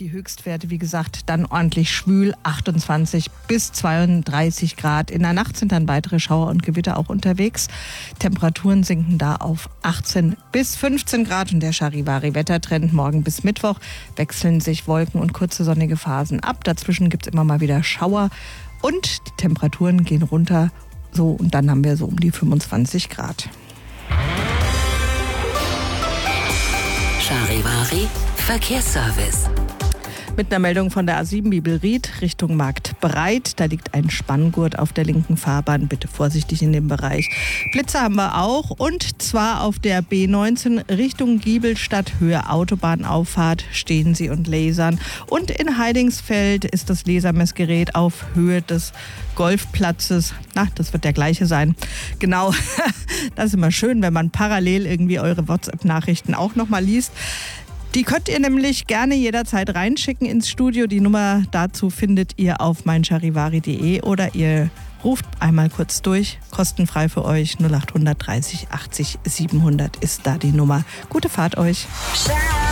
die Höchstwerte, wie gesagt, dann ordentlich schwül, 28 bis 32 Grad. In der Nacht sind dann weitere Schauer und Gewitter auch unterwegs. Temperaturen sinken da auf 18 bis 15 Grad. Und der Charivari-Wettertrend morgen bis Mittwoch wechseln sich Wolken und kurze sonnige Phasen ab. Dazwischen gibt es immer mal wieder Schauer und die Temperaturen gehen runter. So, und dann haben wir so um die 25 Grad. Charivari Verkehrsservice. Mit einer Meldung von der A7 Bibelried Richtung Marktbreit. Da liegt ein Spanngurt auf der linken Fahrbahn. Bitte vorsichtig in dem Bereich. Blitze haben wir auch. Und zwar auf der B19 Richtung Giebelstadt, Höhe Autobahnauffahrt, stehen sie und lasern. Und in Heidingsfeld ist das Lasermessgerät auf Höhe des Golfplatzes. Na, das wird der gleiche sein. Genau, das ist immer schön, wenn man parallel irgendwie eure WhatsApp-Nachrichten auch nochmal liest. Die könnt ihr nämlich gerne jederzeit reinschicken ins Studio. Die Nummer dazu findet ihr auf meincharivari.de oder ihr ruft einmal kurz durch, kostenfrei für euch. 0800 30 80 700 ist da die Nummer. Gute Fahrt euch.